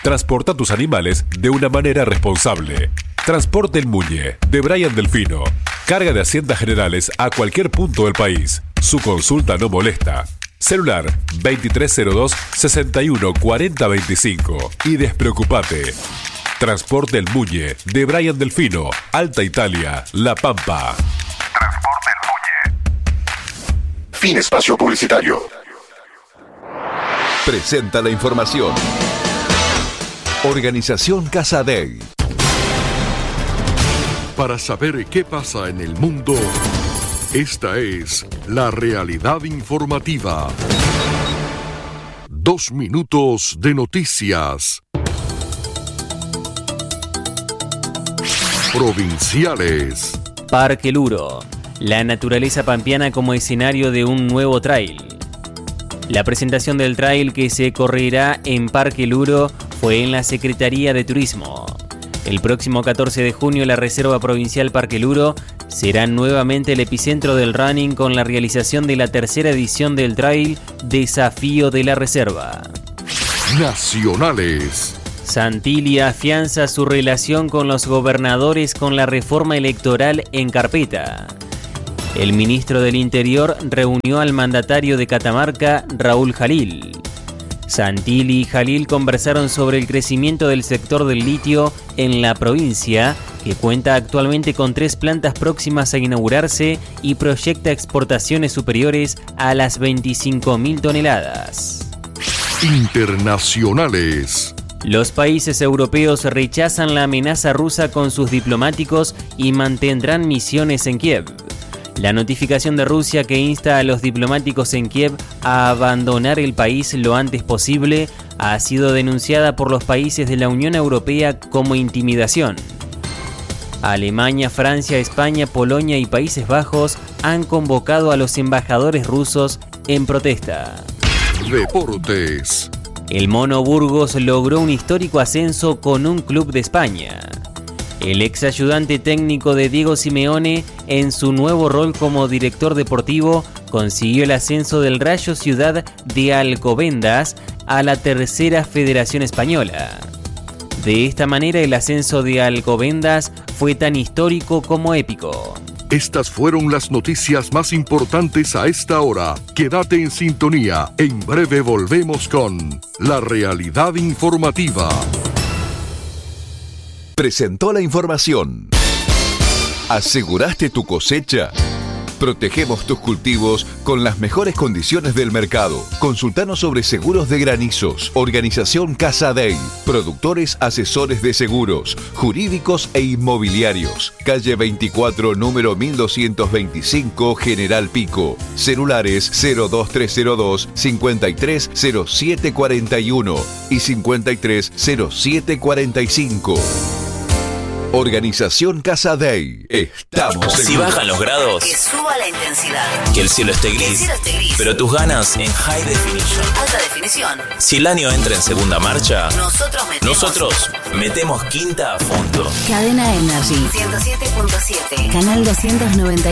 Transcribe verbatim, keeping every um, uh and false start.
Transporta tus animales de una manera responsable. Transporte El Muñe, de Brian Delfino. Carga de haciendas generales a cualquier punto del país. Su consulta no molesta. Celular veintitrés cero dos, sesenta y uno cuarenta veinticinco. Y despreocupate. Transporte El Muñe, de Brian Delfino, Alta Italia, La Pampa. Transporte El Muñe. Fin espacio publicitario. Presenta la información. Organización Casa Dei. Para saber qué pasa en el mundo, esta es la realidad informativa. Dos minutos de noticias. Provinciales. Parque Luro. La naturaleza pampeana como escenario de un nuevo trail. La presentación del trail que se correrá en Parque Luro fue en la Secretaría de Turismo. El próximo catorce de junio la Reserva Provincial Parque Luro será nuevamente el epicentro del running con la realización de la tercera edición del trail Desafío de la Reserva. Nacionales. Santilli afianza su relación con los gobernadores con la reforma electoral en carpeta. El ministro del Interior reunió al mandatario de Catamarca, Raúl Jalil. Santilli y Jalil conversaron sobre el crecimiento del sector del litio en la provincia, que cuenta actualmente con tres plantas próximas a inaugurarse y proyecta exportaciones superiores a las veinticinco mil toneladas. Internacionales. Los países europeos rechazan la amenaza rusa con sus diplomáticos y mantendrán misiones en Kiev. La notificación de Rusia que insta a los diplomáticos en Kiev a abandonar el país lo antes posible ha sido denunciada por los países de la Unión Europea como intimidación. Alemania, Francia, España, Polonia y Países Bajos han convocado a los embajadores rusos en protesta. Deportes. El Mono Burgos logró un histórico ascenso con un club de España. El ex ayudante técnico de Diego Simeone, en su nuevo rol como director deportivo, consiguió el ascenso del Rayo Ciudad de Alcobendas a la Tercera Federación Española. De esta manera, el ascenso de Alcobendas fue tan histórico como épico. Estas fueron las noticias más importantes a esta hora. Quédate en sintonía. En breve volvemos con La Realidad Informativa. Presentó la información. ¿Aseguraste tu cosecha? Protegemos tus cultivos con las mejores condiciones del mercado. Consultanos sobre seguros de granizos. Organización Casa Dei. Productores asesores de seguros, jurídicos e inmobiliarios. Calle veinticuatro, número mil doscientos veinticinco, General Pico. Celulares cero dos tres cero dos, cincuenta y tres cero siete cuarenta y uno y cincuenta y tres cero siete cuarenta y cinco. Organización Casa Dei. Estamos seguros. Si bajan los grados, que suba la intensidad. Que el cielo esté gris, Que el cielo esté gris. Pero tus ganas en high definition. Alta definición. Si el año entra en segunda marcha, Nosotros metemos, nosotros metemos quinta a fondo. Cadena Energy. ciento siete punto siete. Canal doscientos noventa